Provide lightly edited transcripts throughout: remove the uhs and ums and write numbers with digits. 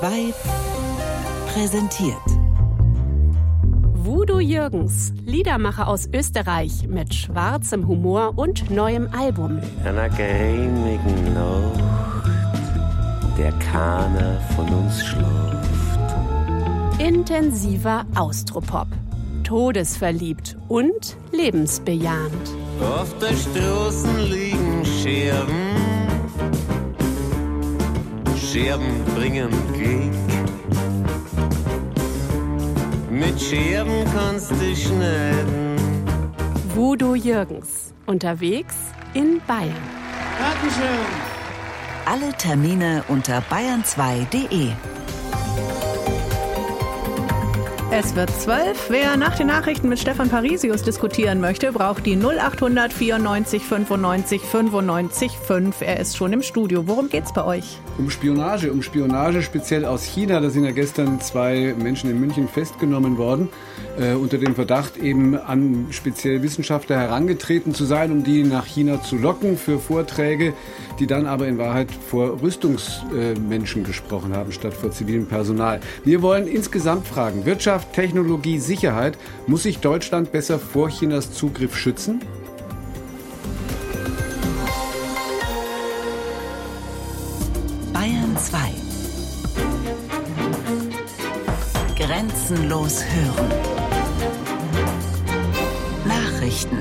Vibe präsentiert. Voodoo Jürgens, Liedermacher aus Österreich mit schwarzem Humor und neuem Album. In einer geheimigen Nacht, der keiner von uns schläft. Intensiver Austropop, todesverliebt und lebensbejahend. Auf der Straßen liegen Scherben, Scherben bringen Glück. Mit Scherben kannst du schneiden. Voodoo Jürgens, unterwegs in Bayern. Dankeschön. Alle Termine unter bayern2.de. Es wird 12. Wer nach den Nachrichten mit Stefan Parisius diskutieren möchte, braucht die 0800 94 95 95 5. Er ist schon im Studio. Worum geht's bei euch? Um Spionage speziell aus China. Da sind ja gestern 2 Menschen in München festgenommen worden, unter dem Verdacht eben an speziell Wissenschaftler herangetreten zu sein, um die nach China zu locken für Vorträge, die dann aber in Wahrheit vor Rüstungsmenschen gesprochen haben, statt vor zivilem Personal. Wir wollen insgesamt fragen, Wirtschaft, Technologie, Sicherheit, muss sich Deutschland besser vor Chinas Zugriff schützen? Bayern 2. Grenzenlos hören. Nachrichten.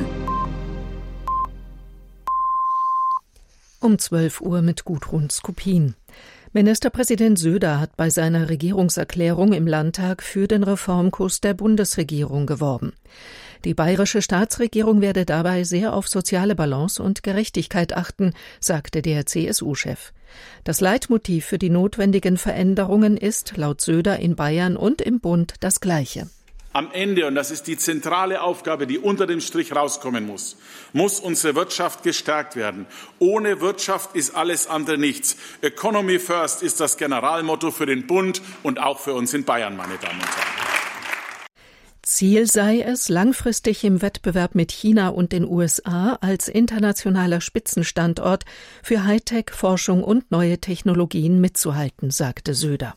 Um 12 Uhr mit Gudrun Skupin. Ministerpräsident Söder hat bei seiner Regierungserklärung im Landtag für den Reformkurs der Bundesregierung geworben. Die bayerische Staatsregierung werde dabei sehr auf soziale Balance und Gerechtigkeit achten, sagte der CSU-Chef. Das Leitmotiv für die notwendigen Veränderungen ist laut Söder in Bayern und im Bund das gleiche. Am Ende, und das ist die zentrale Aufgabe, die unter dem Strich rauskommen muss unsere Wirtschaft gestärkt werden. Ohne Wirtschaft ist alles andere nichts. Economy first ist das Generalmotto für den Bund und auch für uns in Bayern, meine Damen und Herren. Ziel sei es, langfristig im Wettbewerb mit China und den USA als internationaler Spitzenstandort für Hightech-Forschung und neue Technologien mitzuhalten, sagte Söder.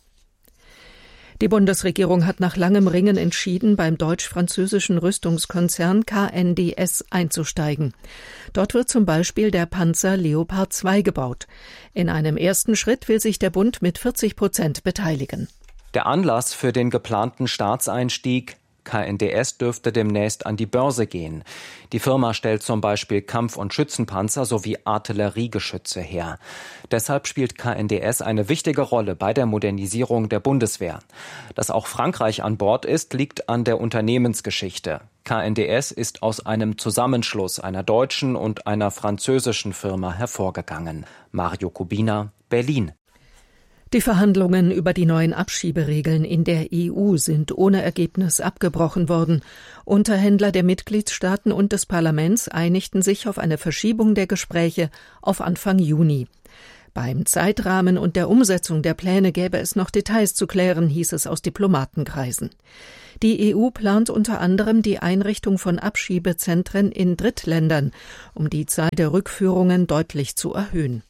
Die Bundesregierung hat nach langem Ringen entschieden, beim deutsch-französischen Rüstungskonzern KNDS einzusteigen. Dort wird zum Beispiel der Panzer Leopard 2 gebaut. In einem ersten Schritt will sich der Bund mit 40% beteiligen. Der Anlass für den geplanten Staatseinstieg: KNDS dürfte demnächst an die Börse gehen. Die Firma stellt zum Beispiel Kampf- und Schützenpanzer sowie Artilleriegeschütze her. Deshalb spielt KNDS eine wichtige Rolle bei der Modernisierung der Bundeswehr. Dass auch Frankreich an Bord ist, liegt an der Unternehmensgeschichte. KNDS ist aus einem Zusammenschluss einer deutschen und einer französischen Firma hervorgegangen. Mario Kubina, Berlin. Die Verhandlungen über die neuen Abschieberegeln in der EU sind ohne Ergebnis abgebrochen worden. Unterhändler der Mitgliedstaaten und des Parlaments einigten sich auf eine Verschiebung der Gespräche auf Anfang Juni. Beim Zeitrahmen und der Umsetzung der Pläne gäbe es noch Details zu klären, hieß es aus Diplomatenkreisen. Die EU plant unter anderem die Einrichtung von Abschiebezentren in Drittländern, um die Zahl der Rückführungen deutlich zu erhöhen.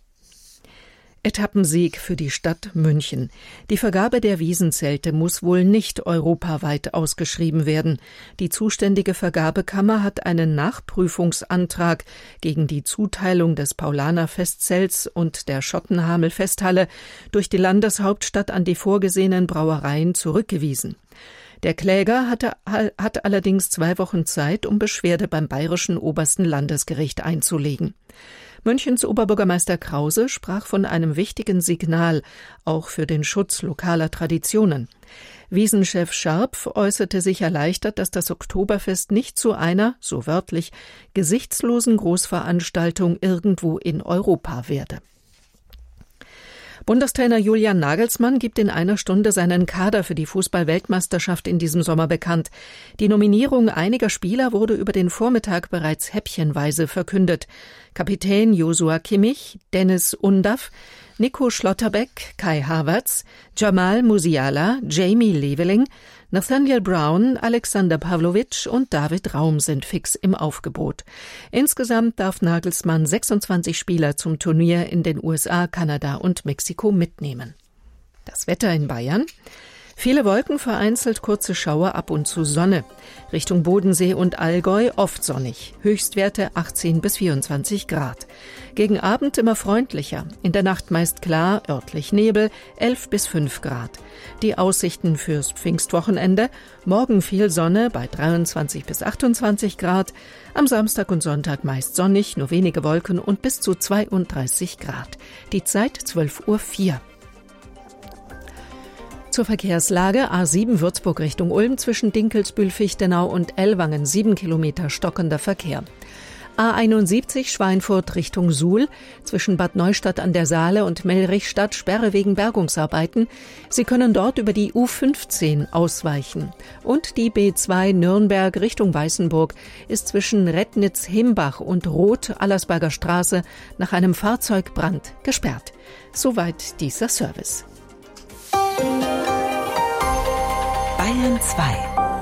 Etappensieg für die Stadt München. Die Vergabe der Wiesenzelte muss wohl nicht europaweit ausgeschrieben werden. Die zuständige Vergabekammer hat einen Nachprüfungsantrag gegen die Zuteilung des Paulaner-Festzelts und der Schottenhamel-Festhalle durch die Landeshauptstadt an die vorgesehenen Brauereien zurückgewiesen. Der Kläger hat allerdings 2 Wochen Zeit, um Beschwerde beim Bayerischen Obersten Landesgericht einzulegen. Münchens Oberbürgermeister Krause sprach von einem wichtigen Signal, auch für den Schutz lokaler Traditionen. Wiesenchef Scharpf äußerte sich erleichtert, dass das Oktoberfest nicht zu einer, so wörtlich, gesichtslosen Großveranstaltung irgendwo in Europa werde. Bundestrainer Julian Nagelsmann gibt in einer Stunde seinen Kader für die Fußball-Weltmeisterschaft in diesem Sommer bekannt. Die Nominierung einiger Spieler wurde über den Vormittag bereits häppchenweise verkündet. Kapitän Joshua Kimmich, Dennis Undaff, Nico Schlotterbeck, Kai Havertz, Jamal Musiala, Jamie Leveling, Nathaniel Brown, Alexander Pavlovic und David Raum sind fix im Aufgebot. Insgesamt darf Nagelsmann 26 Spieler zum Turnier in den USA, Kanada und Mexiko mitnehmen. Das Wetter in Bayern. Viele Wolken, vereinzelt kurze Schauer, ab und zu Sonne. Richtung Bodensee und Allgäu oft sonnig. Höchstwerte 18 bis 24 Grad. Gegen Abend immer freundlicher. In der Nacht meist klar, örtlich Nebel, 11 bis 5 Grad. Die Aussichten fürs Pfingstwochenende. Morgen viel Sonne bei 23 bis 28 Grad. Am Samstag und Sonntag meist sonnig, nur wenige Wolken und bis zu 32 Grad. Die Zeit 12:04 Uhr. Zur Verkehrslage: A7 Würzburg Richtung Ulm zwischen Dinkelsbühl-Fichtenau und Ellwangen 7 Kilometer stockender Verkehr. A71 Schweinfurt Richtung Suhl zwischen Bad Neustadt an der Saale und Mellrichstadt Sperre wegen Bergungsarbeiten. Sie können dort über die U15 ausweichen. Und die B2 Nürnberg Richtung Weißenburg ist zwischen Rednitz-Himbach und Roth-Allersberger Straße nach einem Fahrzeugbrand gesperrt. Soweit dieser Service. Bayern 2.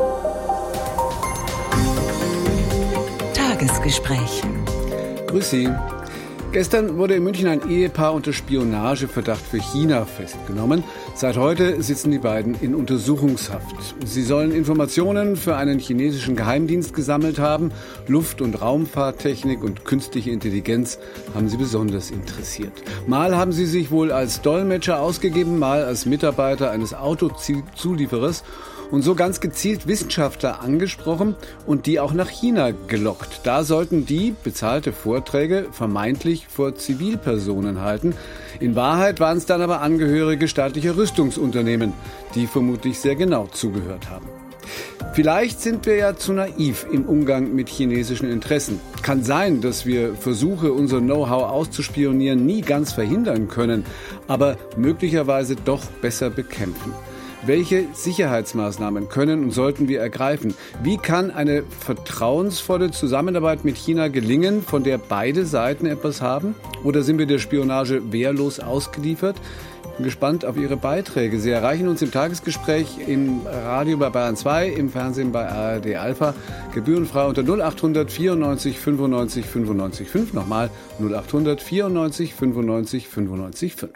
Tagesgespräch. Grüß Sie. Gestern wurde in München ein Ehepaar unter Spionageverdacht für China festgenommen. Seit heute sitzen die beiden in Untersuchungshaft. Sie sollen Informationen für einen chinesischen Geheimdienst gesammelt haben. Luft- und Raumfahrttechnik und künstliche Intelligenz haben sie besonders interessiert. Mal haben sie sich wohl als Dolmetscher ausgegeben, mal als Mitarbeiter eines Autozulieferers und so ganz gezielt Wissenschaftler angesprochen und die auch nach China gelockt. Da sollten die bezahlte Vorträge vermeintlich vor Zivilpersonen halten. In Wahrheit waren es dann aber Angehörige staatlicher Rüstungsunternehmen, die vermutlich sehr genau zugehört haben. Vielleicht sind wir ja zu naiv im Umgang mit chinesischen Interessen. Kann sein, dass wir Versuche, unser Know-how auszuspionieren, nie ganz verhindern können, aber möglicherweise doch besser bekämpfen. Welche Sicherheitsmaßnahmen können und sollten wir ergreifen? Wie kann eine vertrauensvolle Zusammenarbeit mit China gelingen, von der beide Seiten etwas haben? Oder sind wir der Spionage wehrlos ausgeliefert? Ich bin gespannt auf Ihre Beiträge. Sie erreichen uns im Tagesgespräch im Radio bei Bayern 2, im Fernsehen bei ARD Alpha. Gebührenfrei unter 0800 94 95 95 5. Nochmal 0800 94 95 95 5.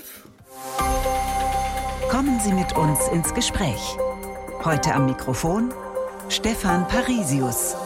Kommen Sie mit uns ins Gespräch. Heute am Mikrofon Stefan Parisius.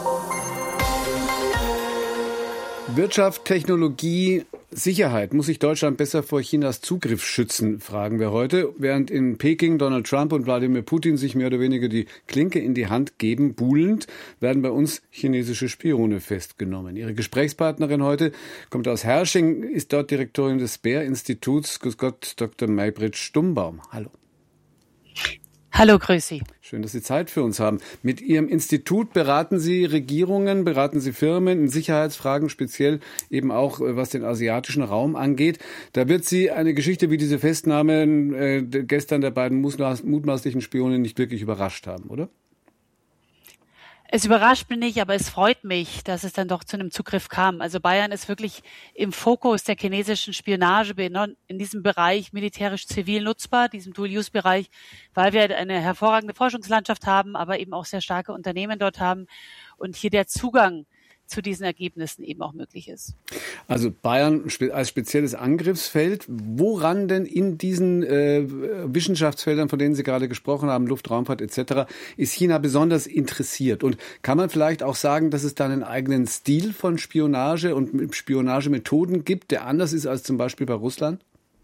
Wirtschaft, Technologie, Sicherheit. Muss sich Deutschland besser vor Chinas Zugriff schützen, fragen wir heute. Während in Peking Donald Trump und Wladimir Putin sich mehr oder weniger die Klinke in die Hand geben, buhlend, werden bei uns chinesische Spione festgenommen. Ihre Gesprächspartnerin heute kommt aus Herrsching, ist dort Direktorin des Bär-Instituts. Grüß Gott, Dr. Maybrit Stummbaum. Hallo. Hallo, grüß Sie. Schön, dass Sie Zeit für uns haben. Mit Ihrem Institut beraten Sie Regierungen, beraten Sie Firmen in Sicherheitsfragen, speziell eben auch was den asiatischen Raum angeht. Da wird Sie eine Geschichte wie diese Festnahme gestern der beiden mutmaßlichen Spione nicht wirklich überrascht haben, oder? Es überrascht mich nicht, aber es freut mich, dass es dann doch zu einem Zugriff kam. Also Bayern ist wirklich im Fokus der chinesischen Spionage in diesem Bereich militärisch-zivil nutzbar, diesem Dual-Use-Bereich, weil wir eine hervorragende Forschungslandschaft haben, aber eben auch sehr starke Unternehmen dort haben und hier der Zugang zu diesen Ergebnissen eben auch möglich ist. Also Bayern als spezielles Angriffsfeld. Woran denn in diesen Wissenschaftsfeldern, von denen Sie gerade gesprochen haben, Luft, Raumfahrt etc., ist China besonders interessiert? Und kann man vielleicht auch sagen, dass es da einen eigenen Stil von Spionage und Spionagemethoden gibt, der anders ist als zum Beispiel bei Russland?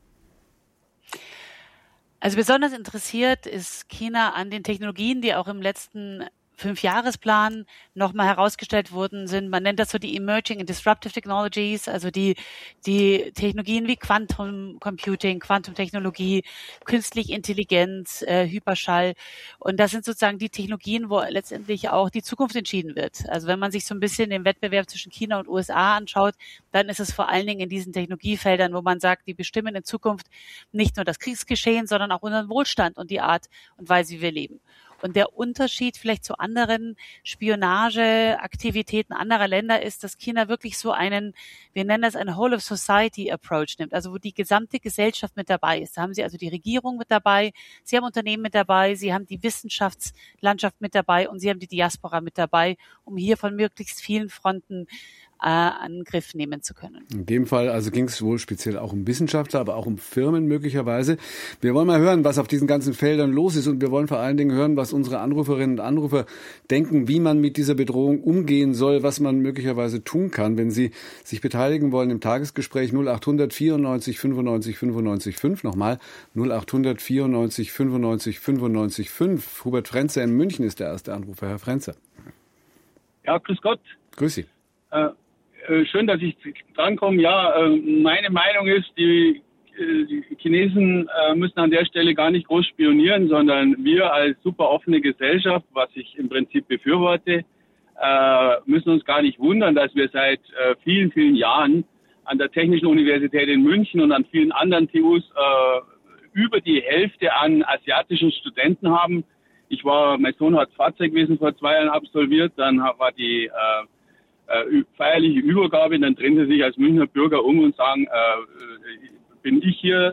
Also besonders interessiert ist China an den Technologien, die auch im letzten 5-Jahresplan nochmal herausgestellt wurden, sind, man nennt das so die Emerging and Disruptive Technologies, also die Technologien wie Quantum Computing, Quantumtechnologie, künstliche Intelligenz, Hyperschall. Und das sind sozusagen die Technologien, wo letztendlich auch die Zukunft entschieden wird. Also wenn man sich so ein bisschen den Wettbewerb zwischen China und USA anschaut, dann ist es vor allen Dingen in diesen Technologiefeldern, wo man sagt, die bestimmen in Zukunft nicht nur das Kriegsgeschehen, sondern auch unseren Wohlstand und die Art und Weise, wie wir leben. Und der Unterschied vielleicht zu anderen Spionageaktivitäten anderer Länder ist, dass China wirklich so einen, wir nennen das einen Whole-of-Society-Approach nimmt, also wo die gesamte Gesellschaft mit dabei ist. Da haben Sie also die Regierung mit dabei, Sie haben Unternehmen mit dabei, Sie haben die Wissenschaftslandschaft mit dabei und Sie haben die Diaspora mit dabei, um hier von möglichst vielen Fronten Angriff nehmen zu können. In dem Fall also ging es wohl speziell auch um Wissenschaftler, aber auch um Firmen möglicherweise. Wir wollen mal hören, was auf diesen ganzen Feldern los ist und wir wollen vor allen Dingen hören, was unsere Anruferinnen und Anrufer denken, wie man mit dieser Bedrohung umgehen soll, was man möglicherweise tun kann. Wenn Sie sich beteiligen wollen im Tagesgespräch 0800 94 95 95 5, nochmal 0800 94 95 95 5. Hubert Frenzer in München ist der erste Anrufer. Herr Frenzer. Ja, grüß Gott. Grüß Sie. Schön, dass ich drankomme. Ja, meine Meinung ist, die Chinesen müssen an der Stelle gar nicht groß spionieren, sondern wir als super offene Gesellschaft, was ich im Prinzip befürworte, müssen uns gar nicht wundern, dass wir seit vielen, vielen Jahren an der Technischen Universität in München und an vielen anderen TUs über die Hälfte an asiatischen Studenten haben. Mein Sohn hat Fahrzeugwesen vor 2 Jahren absolviert, dann war die feierliche Übergabe, dann drehen sie sich als Münchner Bürger um und sagen, bin ich hier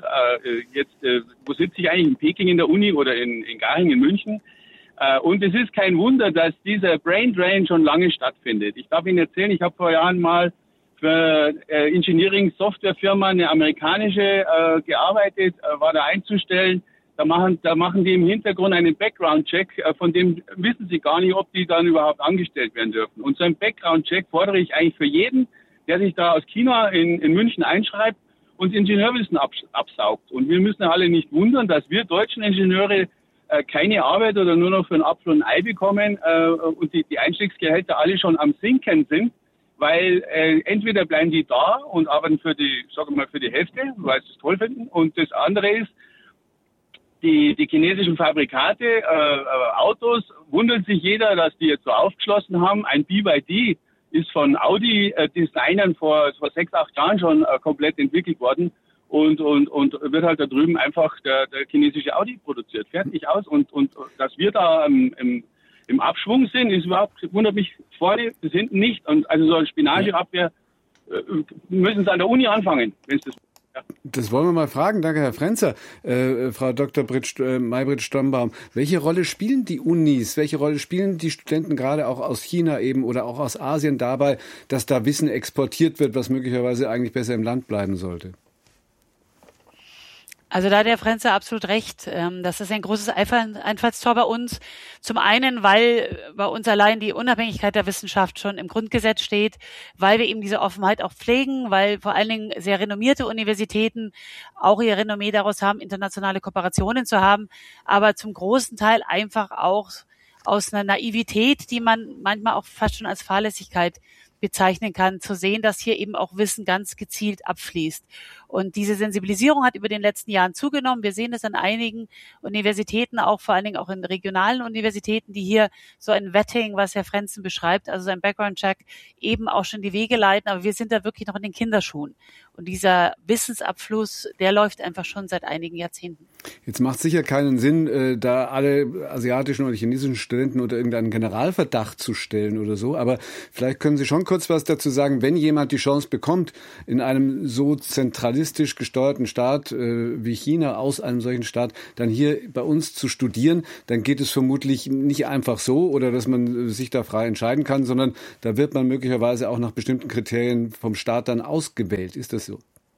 wo sitze ich eigentlich, in Peking in der Uni oder in Garching in München? Und es ist kein Wunder, dass dieser Brain Drain schon lange stattfindet. Ich darf Ihnen erzählen, ich habe vor Jahren mal für Engineering-Softwarefirma, eine amerikanische, gearbeitet, war da einzustellen. Da machen die im Hintergrund einen Background-Check, von dem wissen sie gar nicht, ob die dann überhaupt angestellt werden dürfen. Und so einen Background-Check fordere ich eigentlich für jeden, der sich da aus China in München einschreibt und Ingenieurwissen absaugt. Und wir müssen alle nicht wundern, dass wir deutschen Ingenieure keine Arbeit oder nur noch für einen Apfel und ein Ei bekommen und die Einstiegsgehälter alle schon am Sinken sind, weil entweder bleiben die da und arbeiten für die Hälfte, weil sie es toll finden, und das andere ist, die chinesischen Fabrikate, Autos, wundert sich jeder, dass die jetzt so aufgeschlossen haben. Ein BYD ist von Audi-Designern vor 6, 8 Jahren schon komplett entwickelt worden und wird halt da drüben einfach der chinesische Audi produziert. Fertig aus. Und dass wir da im Abschwung sind, wundert mich vorne bis hinten nicht. Und also so eine Spionageabwehr müssen sie an der Uni anfangen, wenn es das. Ja. Das wollen wir mal fragen. Danke, Herr Frenzer. Frau Dr. Maybrit Stombaum, welche Rolle spielen die Unis, welche Rolle spielen die Studenten gerade auch aus China eben oder auch aus Asien dabei, dass da Wissen exportiert wird, was möglicherweise eigentlich besser im Land bleiben sollte? Also da hat der Frenzer absolut recht. Das ist ein großes Einfallstor bei uns. Zum einen, weil bei uns allein die Unabhängigkeit der Wissenschaft schon im Grundgesetz steht, weil wir eben diese Offenheit auch pflegen, weil vor allen Dingen sehr renommierte Universitäten auch ihr Renommee daraus haben, internationale Kooperationen zu haben, aber zum großen Teil einfach auch aus einer Naivität, die man manchmal auch fast schon als Fahrlässigkeit bezeichnen kann, zu sehen, dass hier eben auch Wissen ganz gezielt abfließt. Und diese Sensibilisierung hat über den letzten Jahren zugenommen. Wir sehen es an einigen Universitäten, auch vor allen Dingen auch in regionalen Universitäten, die hier so ein Vetting, was Herr Frenzen beschreibt, also ein Background-Check, eben auch schon die Wege leiten. Aber wir sind da wirklich noch in den Kinderschuhen. Und dieser Wissensabfluss, der läuft einfach schon seit einigen Jahrzehnten. Jetzt macht sicher keinen Sinn, da alle asiatischen oder chinesischen Studenten unter irgendeinen Generalverdacht zu stellen oder so. Aber vielleicht können Sie schon kurz was dazu sagen, wenn jemand die Chance bekommt, in einem so zentralistisch gesteuerten Staat wie China, aus einem solchen Staat, dann hier bei uns zu studieren, dann geht es vermutlich nicht einfach so oder dass man sich da frei entscheiden kann, sondern da wird man möglicherweise auch nach bestimmten Kriterien vom Staat dann ausgewählt. Ist das so?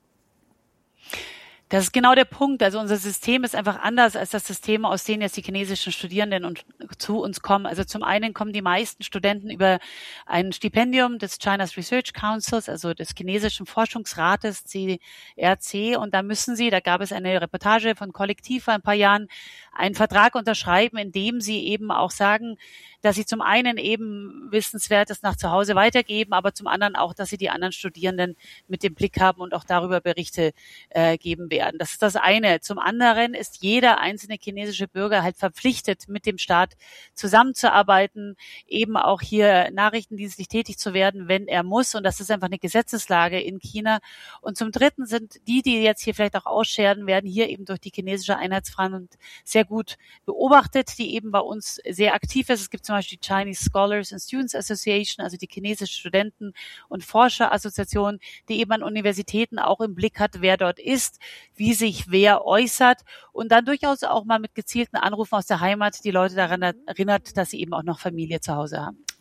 Das ist genau der Punkt. Also unser System ist einfach anders als das System, aus denen jetzt die chinesischen Studierenden zu uns kommen. Also zum einen kommen die meisten Studenten über ein Stipendium des China's Research Councils, also des chinesischen Forschungsrates CRC. Und da gab es eine Reportage von Kollektiv vor ein paar Jahren, einen Vertrag unterschreiben, in dem sie eben auch sagen, dass sie zum einen eben Wissenswertes nach zu Hause weitergeben, aber zum anderen auch, dass sie die anderen Studierenden mit dem Blick haben und auch darüber Berichte geben werden. Das ist das eine. Zum anderen ist jeder einzelne chinesische Bürger halt verpflichtet, mit dem Staat zusammenzuarbeiten, eben auch hier nachrichtendienstlich tätig zu werden, wenn er muss. Und das ist einfach eine Gesetzeslage in China. Und zum Dritten sind die jetzt hier vielleicht auch ausscheren, werden hier eben durch die chinesische Einheitsfront sehr gut beobachtet, die eben bei uns sehr aktiv ist. Es gibt zum Beispiel die Chinese Scholars and Students Association, also die chinesische Studenten- und Forscherassoziation, die eben an Universitäten auch im Blick hat, wer dort ist, wie sich wer äußert und dann durchaus auch mal mit gezielten Anrufen aus der Heimat die Leute daran erinnert, dass sie eben auch noch Familie zu Hause haben.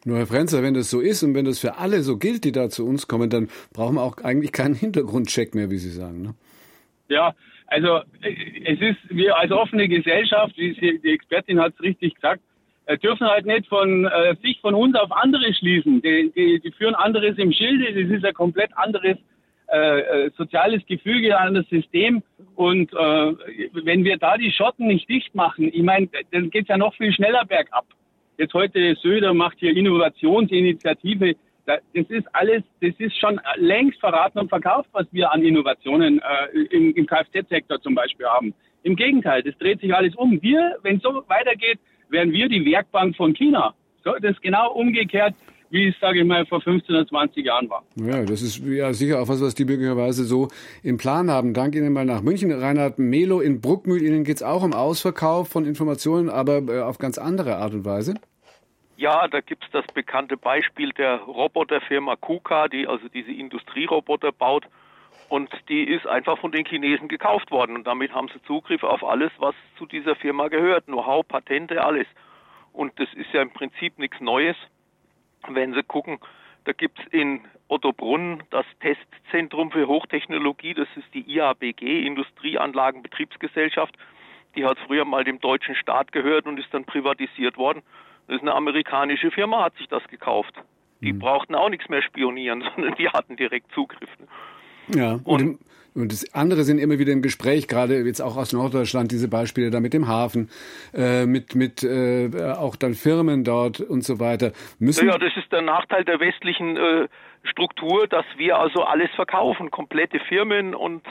Nur Herr Frenzer, wenn das so ist und wenn das für alle so gilt, die da zu uns kommen, dann brauchen wir auch eigentlich keinen Hintergrundcheck mehr, wie Sie sagen, ne? Ja, also es ist, wir als offene Gesellschaft, wie die Expertin hat es richtig gesagt, dürfen halt nicht sich von uns auf andere schließen. Die führen anderes im Schilde, das ist ein komplett anderes soziales Gefüge, ein anderes System. Und wenn wir da die Schotten nicht dicht machen, ich meine, dann geht's ja noch viel schneller bergab. Jetzt heute Söder macht hier Innovationsinitiative. Das ist schon längst verraten und verkauft, was wir an Innovationen im Kfz-Sektor zum Beispiel haben. Im Gegenteil, das dreht sich alles um. Wenn es so weitergeht, wären wir die Werkbank von China. So, das ist genau umgekehrt, wie es, sage ich mal, vor 15 oder 20 Jahren war. Ja, das ist ja sicher auch was die möglicherweise so im Plan haben. Danke Ihnen mal nach München. Reinhard Mehlo in Bruckmühl. Ihnen geht es auch um Ausverkauf von Informationen, aber auf ganz andere Art und Weise. Ja, da gibt's das bekannte Beispiel der Roboterfirma KUKA, die also diese Industrieroboter baut. Und die ist einfach von den Chinesen gekauft worden. Und damit haben sie Zugriff auf alles, was zu dieser Firma gehört. Know-how, Patente, alles. Und das ist ja im Prinzip nichts Neues. Wenn Sie gucken, da gibt's in Ottobrunn das Testzentrum für Hochtechnologie. Das ist die IABG, Industrieanlagenbetriebsgesellschaft. Die hat früher mal dem deutschen Staat gehört und ist dann privatisiert worden. Das ist eine amerikanische Firma, hat sich das gekauft. Die brauchten auch nichts mehr spionieren, sondern die hatten direkt Zugriff. Ja, und das andere sind immer wieder im Gespräch, gerade jetzt auch aus Norddeutschland, diese Beispiele da mit dem Hafen, mit auch dann Firmen dort und so weiter. Ja, das ist der Nachteil der westlichen Struktur, dass wir also alles verkaufen, komplette Firmen und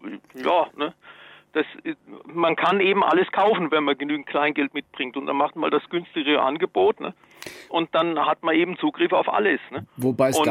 man kann eben alles kaufen, wenn man genügend Kleingeld mitbringt. Und dann macht man das günstigere Angebot, ne? Und dann hat man eben Zugriff auf alles. Ne? Wobei es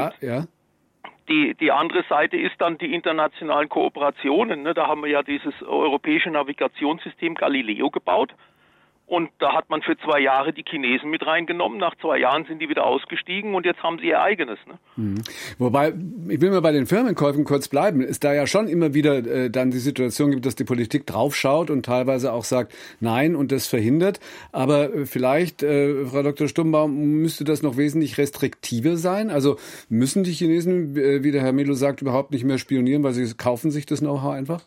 Die andere Seite ist dann die internationalen Kooperationen. Ne? Da haben wir ja dieses europäische Navigationssystem Galileo gebaut. Und da hat man für 2 Jahre die Chinesen mit reingenommen. Nach 2 Jahren sind die wieder ausgestiegen und jetzt haben sie ihr eigenes. Ne? Wobei, ich will mal bei den Firmenkäufen kurz bleiben. Es da ja schon immer wieder dann die Situation gibt, dass die Politik draufschaut und teilweise auch sagt, nein und das verhindert. Aber vielleicht, Frau Dr. Stumbaum, müsste das noch wesentlich restriktiver sein? Also müssen die Chinesen, wie der Herr Mehlo sagt, überhaupt nicht mehr spionieren, weil sie kaufen sich das Know-how einfach?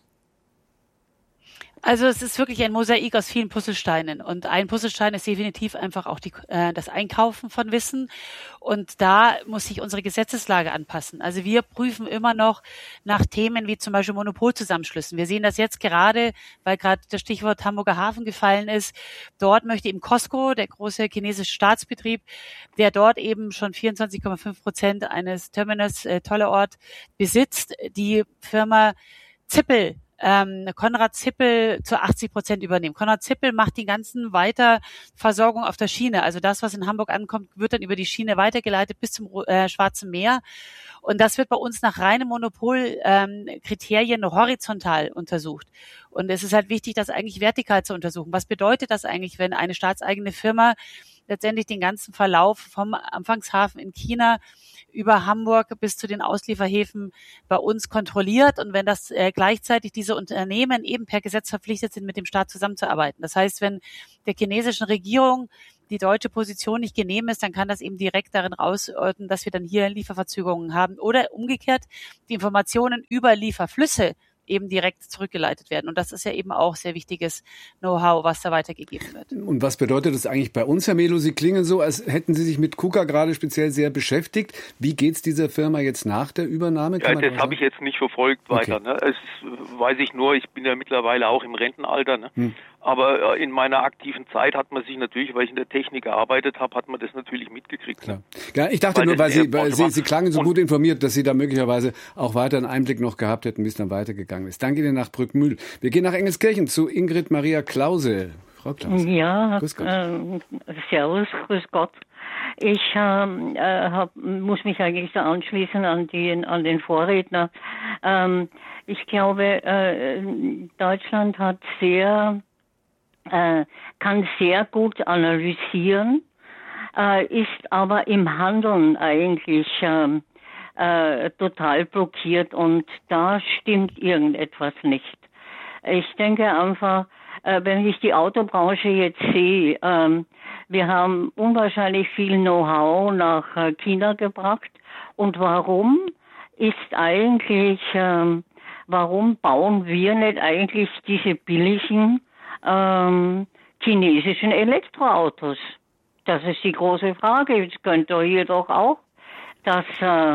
Also es ist wirklich ein Mosaik aus vielen Puzzlesteinen und ein Puzzlestein ist definitiv einfach auch das Einkaufen von Wissen und da muss sich unsere Gesetzeslage anpassen. Also wir prüfen immer noch nach Themen wie zum Beispiel Monopolzusammenschlüssen. Wir sehen das jetzt gerade, weil gerade das Stichwort Hamburger Hafen gefallen ist. Dort möchte eben COSCO, der große chinesische Staatsbetrieb, der dort eben schon 24,5% eines Terminals, toller Ort, besitzt, die Firma Zippel, Konrad Zippel zu 80% übernehmen. Konrad Zippel macht die ganzen Weiterversorgung auf der Schiene. Also das, was in Hamburg ankommt, wird dann über die Schiene weitergeleitet bis zum Schwarzen Meer. Und das wird bei uns nach reinen Monopolkriterien horizontal untersucht. Und es ist halt wichtig, das eigentlich vertikal zu untersuchen. Was bedeutet das eigentlich, wenn eine staatseigene Firma letztendlich den ganzen Verlauf vom Anfangshafen in China über Hamburg bis zu den Auslieferhäfen bei uns kontrolliert und wenn das gleichzeitig diese Unternehmen eben per Gesetz verpflichtet sind, mit dem Staat zusammenzuarbeiten. Das heißt, wenn der chinesischen Regierung die deutsche Position nicht genehm ist, dann kann das eben direkt darin rausdeuten, dass wir dann hier Lieferverzögerungen haben oder umgekehrt die Informationen über Lieferflüsse eben direkt zurückgeleitet werden. Und das ist ja eben auch sehr wichtiges Know-how, was da weitergegeben wird. Und was bedeutet das eigentlich bei uns, Herr Mehlo? Sie klingen so, als hätten Sie sich mit KUKA gerade speziell sehr beschäftigt. Wie geht's dieser Firma jetzt nach der Übernahme? Ja, das habe ich jetzt nicht verfolgt weiter. Ne? Es weiß ich nur, ich bin ja mittlerweile auch im Rentenalter. Ne? Aber in meiner aktiven Zeit hat man sich natürlich, weil ich in der Technik gearbeitet habe, hat man das natürlich mitgekriegt. Ne? Ja, ich dachte nur, weil Sie klangen so gut informiert, dass Sie da möglicherweise auch weiter einen Einblick noch gehabt hätten, wie es dann weitergegangen ist. Danke Ihnen nach Brückmühl. Wir gehen nach Engelskirchen zu Ingrid Maria Klause. Frau Klause. Ja, servus, grüß Gott. Ich muss mich eigentlich so anschließen an den Vorredner. Ich glaube, Deutschland hat kann sehr gut analysieren, ist aber im Handeln eigentlich total blockiert und da stimmt irgendetwas nicht. Ich denke einfach, wenn ich die Autobranche jetzt sehe, Wir haben unwahrscheinlich viel Know-how nach China gebracht. Und warum bauen wir nicht eigentlich diese billigen chinesischen Elektroautos? Das ist die große Frage. Jetzt könnt ihr hier doch auch, dass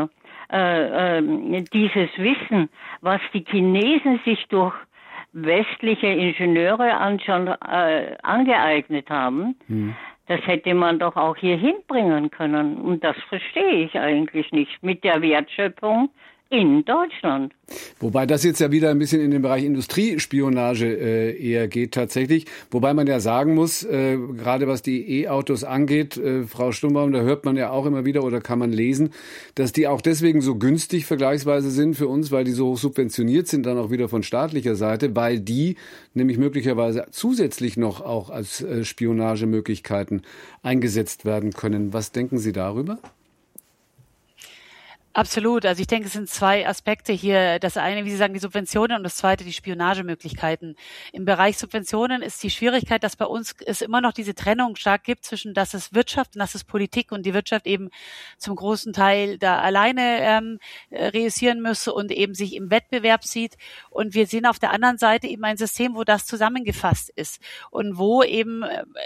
dieses Wissen, was die Chinesen sich durch westliche Ingenieure angeeignet haben, das hätte man doch auch hier hinbringen können. Und das verstehe ich eigentlich nicht mit der Wertschöpfung in Deutschland. Wobei das jetzt ja wieder ein bisschen in den Bereich Industriespionage eher geht tatsächlich. Wobei man ja sagen muss, gerade was die E-Autos angeht, Frau Stumbaum, da hört man ja auch immer wieder oder kann man lesen, dass die auch deswegen so günstig vergleichsweise sind für uns, weil die so hoch subventioniert sind, dann auch wieder von staatlicher Seite, weil die nämlich möglicherweise zusätzlich noch auch als Spionagemöglichkeiten eingesetzt werden können. Was denken Sie darüber? Absolut. Also ich denke, es sind zwei Aspekte hier. Das eine, wie Sie sagen, die Subventionen und das zweite, die Spionagemöglichkeiten. Im Bereich Subventionen ist die Schwierigkeit, dass bei uns es immer noch diese Trennung stark gibt zwischen das ist Wirtschaft und das ist Politik und die Wirtschaft eben zum großen Teil da alleine reüssieren müsse und eben sich im Wettbewerb sieht. Und wir sehen auf der anderen Seite eben ein System, wo das zusammengefasst ist und wo eben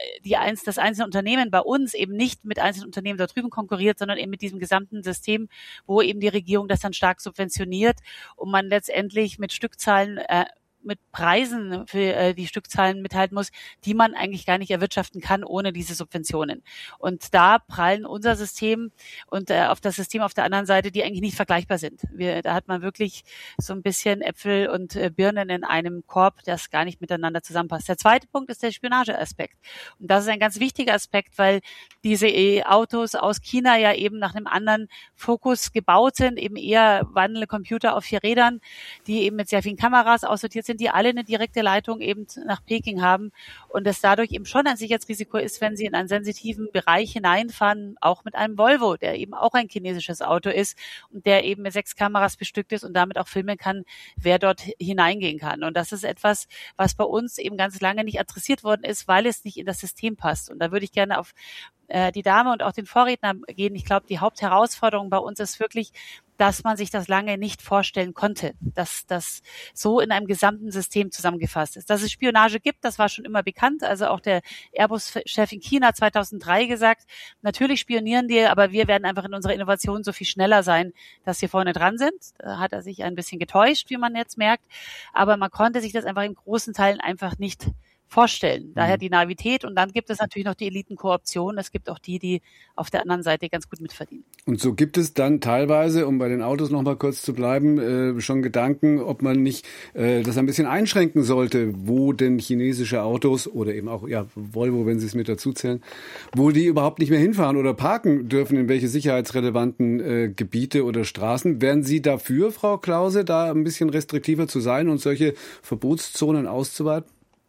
das einzelne Unternehmen bei uns eben nicht mit einzelnen Unternehmen da drüben konkurriert, sondern eben mit diesem gesamten System, wo eben die Regierung das dann stark subventioniert und man letztendlich mit Stückzahlen, mit Preisen für die Stückzahlen mithalten muss, die man eigentlich gar nicht erwirtschaften kann ohne diese Subventionen. Und da prallen unser System und auf das System auf der anderen Seite, die eigentlich nicht vergleichbar sind. Da hat man wirklich so ein bisschen Äpfel und Birnen in einem Korb, das gar nicht miteinander zusammenpasst. Der zweite Punkt ist der Spionageaspekt. Und das ist ein ganz wichtiger Aspekt, weil diese E-Autos aus China ja eben nach einem anderen Fokus gebaut sind, eben eher wandelnde Computer auf 4 Rädern, die eben mit sehr vielen Kameras aussortiert sind, die alle eine direkte Leitung eben nach Peking haben und es dadurch eben schon ein Sicherheitsrisiko ist, wenn sie in einen sensitiven Bereich hineinfahren, auch mit einem Volvo, der eben auch ein chinesisches Auto ist und der eben mit 6 Kameras bestückt ist und damit auch filmen kann, wer dort hineingehen kann. Und das ist etwas, was bei uns eben ganz lange nicht adressiert worden ist, weil es nicht in das System passt. Und da würde ich gerne auf die Dame und auch den Vorredner gehen. Ich glaube, die Hauptherausforderung bei uns ist wirklich, dass man sich das lange nicht vorstellen konnte, dass das so in einem gesamten System zusammengefasst ist. Dass es Spionage gibt, das war schon immer bekannt. Also auch der Airbus-Chef in China 2003 gesagt, natürlich spionieren die, aber wir werden einfach in unserer Innovation so viel schneller sein, dass wir vorne dran sind. Da hat er sich ein bisschen getäuscht, wie man jetzt merkt. Aber man konnte sich das einfach in großen Teilen einfach nicht vorstellen. Daher die Naivität und dann gibt es natürlich noch die Elitenkooption. Es gibt auch die auf der anderen Seite ganz gut mitverdienen. Und so gibt es dann teilweise, um bei den Autos noch mal kurz zu bleiben, schon Gedanken, ob man nicht das ein bisschen einschränken sollte, wo denn chinesische Autos oder eben auch Volvo, wenn Sie es mit dazu zählen, wo die überhaupt nicht mehr hinfahren oder parken dürfen, in welche sicherheitsrelevanten Gebiete oder Straßen. Wären Sie dafür, Frau Klause, da ein bisschen restriktiver zu sein und solche Verbotszonen auszuweiten?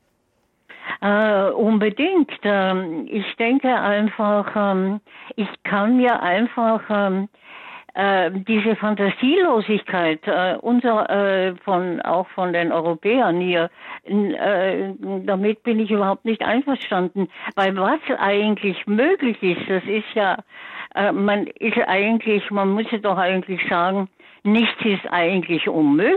Unbedingt. Ich denke einfach, ich kann mir einfach diese Fantasielosigkeit auch von den Europäern hier, damit bin ich überhaupt nicht einverstanden. Weil was eigentlich möglich ist, das ist ja, man muss ja doch eigentlich sagen, nichts ist eigentlich unmöglich.